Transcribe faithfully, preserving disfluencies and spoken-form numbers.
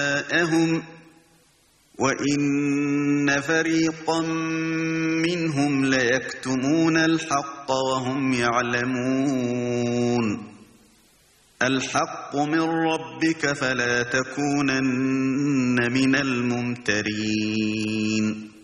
جاءهم وإن فريقا منهم ليكتمون الحق وهم يعلمون الحق من ربك فلا تكونن من الممترين